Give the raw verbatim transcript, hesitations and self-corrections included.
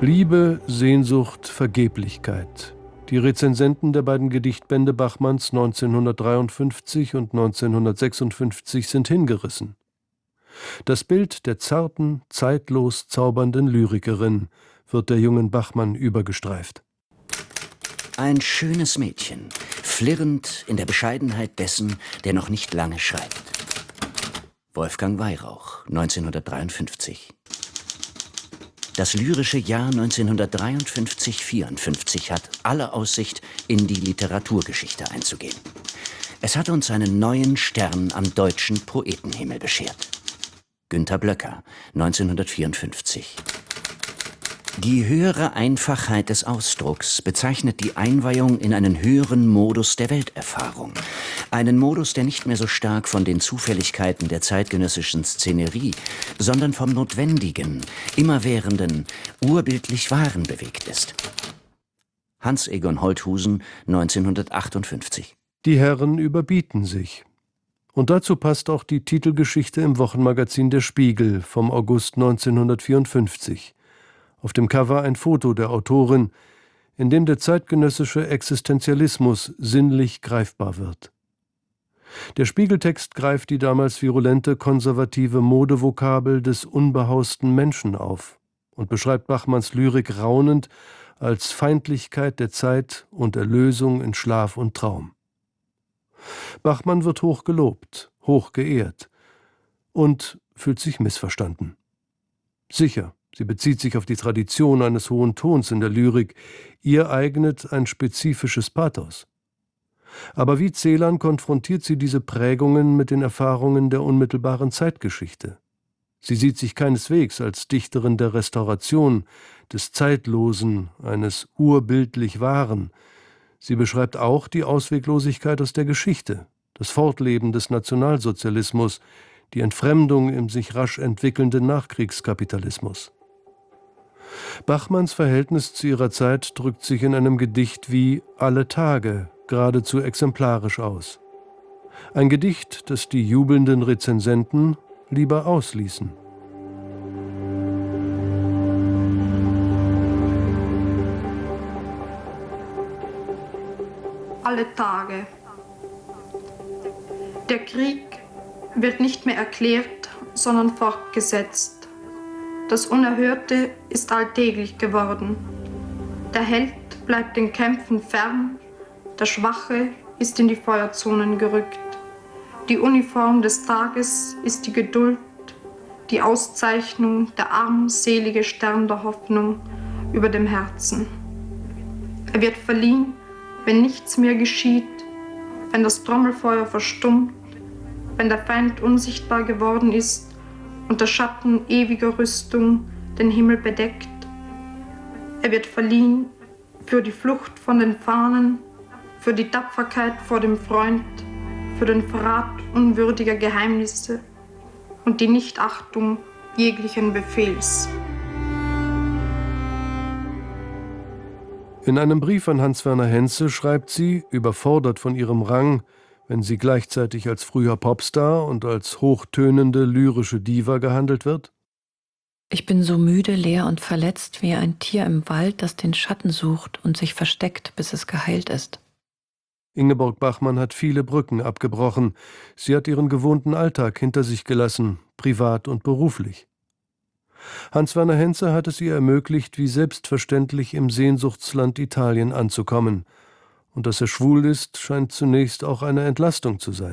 Liebe, Sehnsucht, Vergeblichkeit. Die Rezensenten der beiden Gedichtbände Bachmanns neunzehnhundertdreiundfünfzig und neunzehnhundertsechsundfünfzig sind hingerissen. Das Bild der zarten, zeitlos zaubernden Lyrikerin wird der jungen Bachmann übergestreift. Ein schönes Mädchen, flirrend in der Bescheidenheit dessen, der noch nicht lange schreibt. Wolfgang Weyrauch, neunzehnhundertdreiundfünfzig. Das lyrische Jahr neunzehnhundertdreiundfünfzig vierundfünfzig hat alle Aussicht, in die Literaturgeschichte einzugehen. Es hat uns einen neuen Stern am deutschen Poetenhimmel beschert. Günter Blöcker, neunzehnhundertvierundfünfzig. Die höhere Einfachheit des Ausdrucks bezeichnet die Einweihung in einen höheren Modus der Welterfahrung. Einen Modus, der nicht mehr so stark von den Zufälligkeiten der zeitgenössischen Szenerie, sondern vom Notwendigen, immerwährenden, urbildlich Wahren bewegt ist. Hans Egon Holthusen, neunzehnhundertachtundfünfzig. Die Herren überbieten sich. Und dazu passt auch die Titelgeschichte im Wochenmagazin Der Spiegel vom August neunzehnhundertvierundfünfzig. Auf dem Cover ein Foto der Autorin, in dem der zeitgenössische Existenzialismus sinnlich greifbar wird. Der Spiegeltext greift die damals virulente konservative Modevokabel des unbehausten Menschen auf und beschreibt Bachmanns Lyrik raunend als Feindlichkeit der Zeit und Erlösung in Schlaf und Traum. Bachmann wird hoch gelobt, hoch geehrt und fühlt sich missverstanden. Sicher, sie bezieht sich auf die Tradition eines hohen Tons in der Lyrik, ihr eignet ein spezifisches Pathos. Aber wie Celan konfrontiert sie diese Prägungen mit den Erfahrungen der unmittelbaren Zeitgeschichte. Sie sieht sich keineswegs als Dichterin der Restauration, des Zeitlosen, eines urbildlich Wahren. Sie beschreibt auch die Ausweglosigkeit aus der Geschichte, das Fortleben des Nationalsozialismus, die Entfremdung im sich rasch entwickelnden Nachkriegskapitalismus. Bachmanns Verhältnis zu ihrer Zeit drückt sich in einem Gedicht wie »Alle Tage« geradezu exemplarisch aus. Ein Gedicht, das die jubelnden Rezensenten lieber ausließen. Alle Tage. Der Krieg wird nicht mehr erklärt, sondern fortgesetzt. Das Unerhörte ist alltäglich geworden. Der Held bleibt den Kämpfen fern, der Schwache ist in die Feuerzonen gerückt. Die Uniform des Tages ist die Geduld, die Auszeichnung, der armselige Stern der Hoffnung über dem Herzen. Er wird verliehen, wenn nichts mehr geschieht, wenn das Trommelfeuer verstummt, wenn der Feind unsichtbar geworden ist und der Schatten ewiger Rüstung den Himmel bedeckt. Er wird verliehen für die Flucht von den Fahnen, für die Tapferkeit vor dem Freund, für den Verrat unwürdiger Geheimnisse und die Nichtachtung jeglichen Befehls. In einem Brief an Hans-Werner Henze schreibt sie, überfordert von ihrem Rang, wenn sie gleichzeitig als früher Popstar und als hochtönende lyrische Diva gehandelt wird: Ich bin so müde, leer und verletzt wie ein Tier im Wald, das den Schatten sucht und sich versteckt, bis es geheilt ist. Ingeborg Bachmann hat viele Brücken abgebrochen. Sie hat ihren gewohnten Alltag hinter sich gelassen, privat und beruflich. Hans-Werner Henze hat es ihr ermöglicht, wie selbstverständlich im Sehnsuchtsland Italien anzukommen. Und dass er schwul ist, scheint zunächst auch eine Entlastung zu sein.